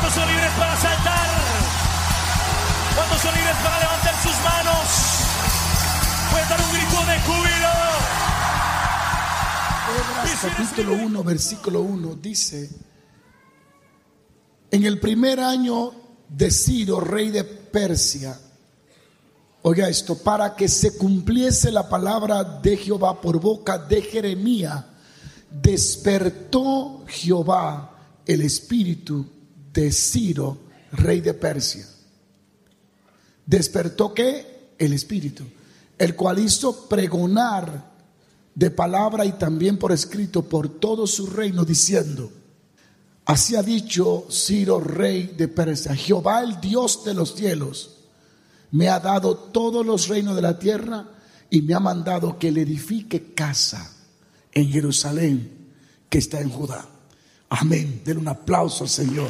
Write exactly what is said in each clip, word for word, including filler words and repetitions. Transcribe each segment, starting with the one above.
¿Cuántos son libres para saltar? ¿Cuántos son libres para levantar sus manos? Pueden dar un grito de júbilo. Capítulo uno, versículo uno dice: en el primer año de Ciro, rey de Persia, oiga esto, para que se cumpliese la palabra de Jehová por boca de Jeremías, despertó Jehová el espíritu de Ciro, rey de Persia. ¿Despertó qué? El espíritu, el cual hizo pregonar de palabra y también por escrito por todo su reino, diciendo: así ha dicho Ciro, rey de Persia, Jehová, el Dios de los cielos, me ha dado todos los reinos de la tierra y me ha mandado que le edifique casa en Jerusalén, que está en Judá. Amén. Denle un aplauso al Señor.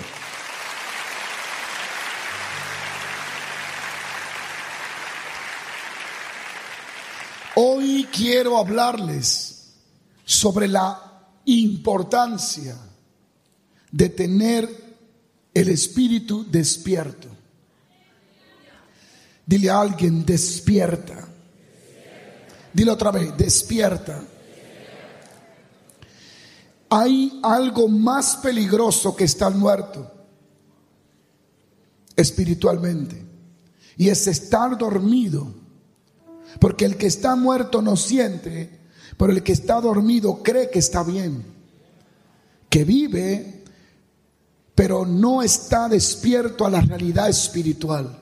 Hoy quiero hablarles sobre la importancia de tener el espíritu despierto. Dile a alguien: despierta. Dile otra vez: despierta. Hay algo más peligroso que estar muerto espiritualmente, y es estar dormido. Porque el que está muerto no siente, pero el que está dormido cree que está bien, que vive, pero no está despierto a la realidad espiritual.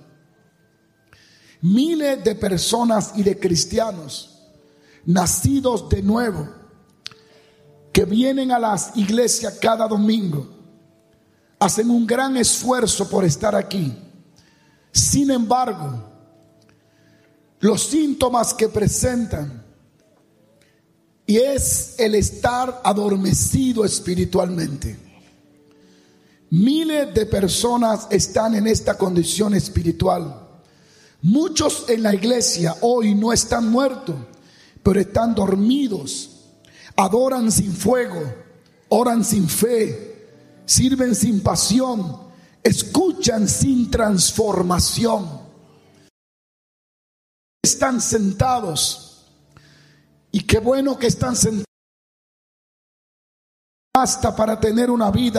Miles de personas y de cristianos nacidos de nuevo, que vienen a las iglesias cada domingo, hacen un gran esfuerzo por estar aquí. Sin embargo, los síntomas que presentan, y es el estar adormecido espiritualmente. Miles de personas están en esta condición espiritual. Muchos en la iglesia hoy no están muertos, pero están dormidos. Adoran sin fuego, oran sin fe, sirven sin pasión, escuchan sin transformación. Están sentados, y qué bueno que están sentados. Basta para tener una vida